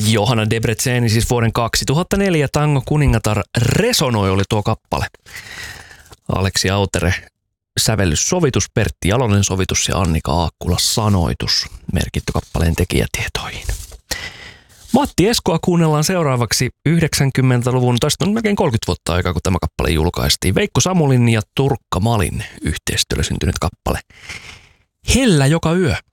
Johanna Debreceni, siis vuoden 2004 Tango kuningatar Resonoi oli tuo kappale. Aleksi Autere sävellys sovitus, Pertti Jalonen sovitus ja Annika Aakkula sanoitus merkitty kappaleen tekijätietoihin. Matti Eskoa kuunnellaan seuraavaksi 90-luvun, tästä on melkein 30 vuotta aikaa, kun tämä kappale julkaistiin. Veikko Samulin ja Turkka Malin yhteistyöllä syntynyt kappale. Hellä joka yö.